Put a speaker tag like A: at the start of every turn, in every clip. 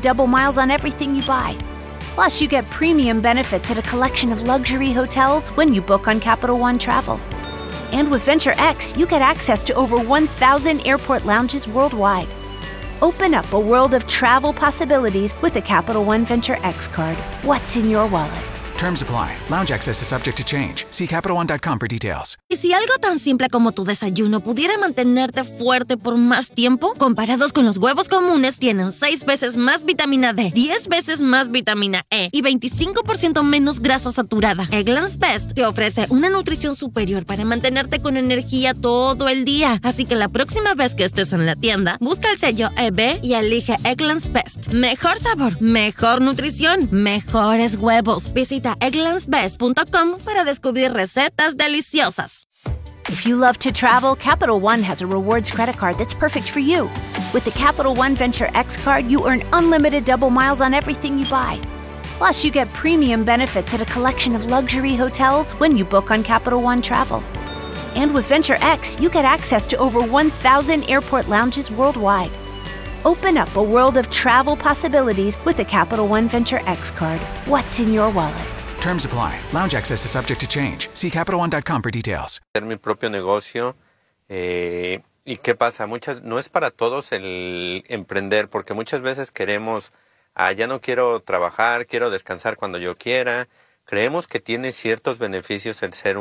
A: double miles on everything you buy. Plus, you get premium benefits at a collection of luxury hotels when you book on Capital One Travel. And with Venture X, you get access to over 1,000 airport lounges worldwide. Open up a world of travel possibilities with the Capital One Venture X card. What's in your wallet?
B: Terms apply. Lounge access is subject to change. See CapitalOne.com for details.
C: ¿Y si algo tan simple como tu desayuno pudiera mantenerte fuerte por más tiempo? Comparados con los huevos comunes, tienen 6 veces más vitamina D, 10 veces más vitamina E y 25% menos grasa saturada. Eggland's Best te ofrece una nutrición superior para mantenerte con energía todo el día. Así que la próxima vez que estés en la tienda, busca el sello EB y elige Eggland's Best. Mejor sabor, mejor nutrición, mejores huevos. Visita egglandsbest.com para descubrir recetas deliciosas.
A: If you love to travel, Capital One has a rewards credit card that's perfect for you. With the Capital One Venture X card, you earn unlimited double miles on everything you buy. Plus, you get premium benefits at a collection of luxury hotels when you book on Capital One Travel. And with Venture X, you get access to over 1,000 airport lounges worldwide. Open up a world of travel possibilities with the Capital One Venture X card. What's in your wallet?
B: Terms apply. Lounge access is subject to change. See CapitalOne.com for details.
D: Hacer mi propio negocio. ¿Y qué pasa? No es para todos el emprender, porque muchas veces queremos, ya no quiero trabajar, quiero descansar cuando yo quiera. Creemos que tiene ciertos beneficios el ser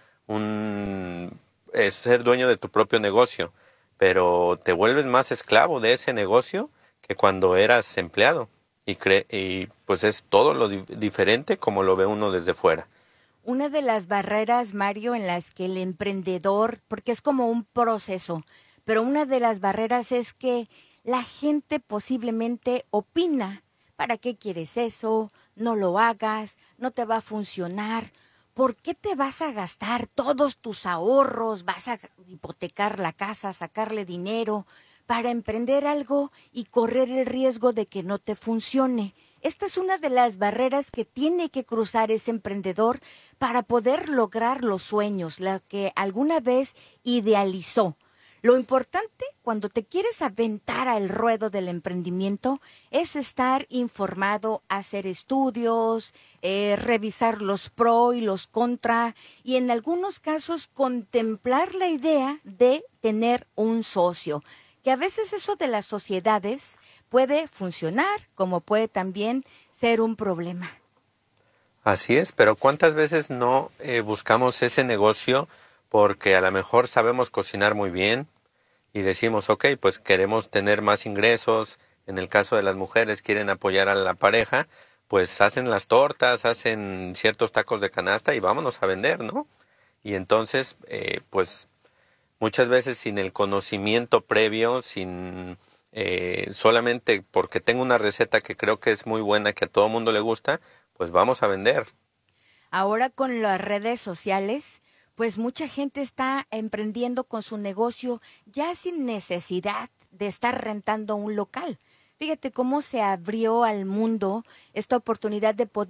D: ser dueño de tu propio negocio, pero te vuelves más esclavo de ese negocio que cuando eras empleado. Y pues es todo lo diferente como lo ve uno desde fuera.
E: Una de las barreras, Mario, en las que el emprendedor, porque es como un proceso, pero una de las barreras es que la gente posiblemente opina, ¿para qué quieres eso? No lo hagas, no te va a funcionar. ¿Por qué te vas a gastar todos tus ahorros? ¿Vas a hipotecar la casa, sacarle dinero para emprender algo y correr el riesgo de que no te funcione? Esta es una de las barreras que tiene que cruzar ese emprendedor para poder lograr los sueños, la que alguna vez idealizó. Lo importante cuando te quieres aventar al ruedo del emprendimiento es estar informado, hacer estudios, revisar los pro y los contra y en algunos casos contemplar la idea de tener un socio. Que a veces eso de las sociedades puede funcionar, como puede también ser un problema.
D: Así es, pero ¿cuántas veces no buscamos ese negocio porque a lo mejor sabemos cocinar muy bien y decimos, ok, pues queremos tener más ingresos? En el caso de las mujeres quieren apoyar a la pareja, pues hacen las tortas, hacen ciertos tacos de canasta y vámonos a vender, ¿no? Y entonces, pues muchas veces sin el conocimiento previo, solamente porque tengo una receta que creo que es muy buena, que a todo mundo le gusta, pues vamos a vender.
E: Ahora con las redes sociales, pues mucha gente está emprendiendo con su negocio ya sin necesidad de estar rentando un local. Fíjate cómo se abrió al mundo esta oportunidad de poder